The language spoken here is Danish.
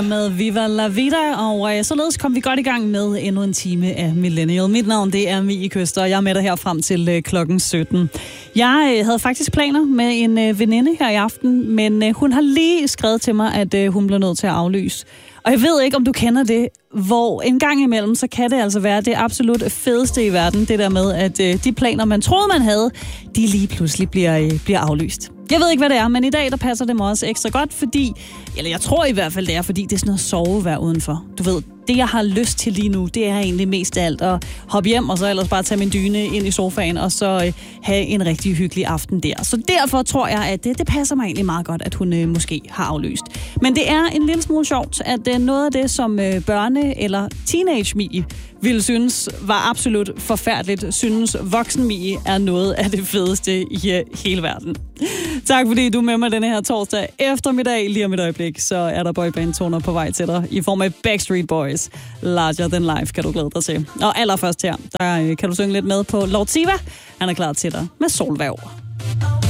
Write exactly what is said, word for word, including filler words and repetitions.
Med Viva La Vida, og øh, således kom vi godt i gang med endnu en time af Millennial. Mit navn, det er Mie Køster, og jeg er med dig her frem til øh, klokken sytten. Jeg øh, havde faktisk planer med en øh, veninde her i aften, men øh, hun har lige skrevet til mig, at øh, hun blev nødt til at aflyse. Og jeg ved ikke, om du kender det, hvor en gang imellem, så kan det altså være det absolut fedeste i verden, det der med, at øh, de planer, man troede, man havde, de lige pludselig bliver, øh, bliver aflyst. Jeg ved ikke, hvad det er, men i dag, der passer det mig også ekstra godt, fordi, eller jeg tror i hvert fald, det er, fordi det er sådan noget sovevejr udenfor. Du ved, det jeg har lyst til lige nu, det er egentlig mest af alt at hoppe hjem, og så ellers bare tage min dyne ind i sofaen, og så øh, have en rigtig hyggelig aften der. Så derfor tror jeg, at det, det passer mig egentlig meget godt, at hun øh, måske har aflyst. Men det er en lille smule sjovt, at øh, noget af det, som øh, børne- eller teenage-Mie ville synes var absolut forfærdeligt, synes voksen-Mie er noget af det fedeste i uh, hele verden. Tak fordi du er med mig denne her torsdag eftermiddag. Lige om et øjeblik, så er der boyband-toner på vej til dig i form af Backstreet Boys. Larger Than Life kan du glæde dig til. Og allerførst her, der kan du synge lidt med på Lord Siva. Han er klar til dig med Solværv.